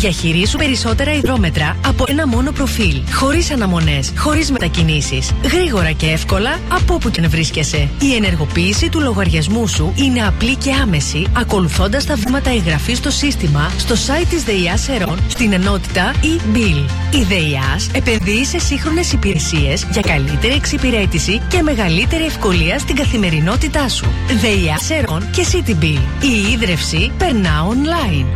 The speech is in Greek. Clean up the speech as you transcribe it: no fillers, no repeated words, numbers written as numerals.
Διαχειρίσου περισσότερα υδρόμετρα από ένα μόνο προφίλ. Χωρίς αναμονές, χωρίς μετακινήσεις. Γρήγορα και εύκολα από όπου και να βρίσκεσαι. Η ενεργοποίηση του λογαριασμού σου είναι απλή και άμεση, ακολουθώντας τα βήματα εγγραφής στο σύστημα, στο site της ΔΕΙΑΣ Ερών, στην ενότητα e-bill. Η ΔΕΙΑΣ επενδύει σε σύγχρονες υπηρεσίες για καλύτερη εξυπηρέτηση και μεγαλύτερη ευκολία στην καθημερινότητά σου. ΔΕΙΑΣ Ερών και CityBill. Η ίδρυυση περνά online.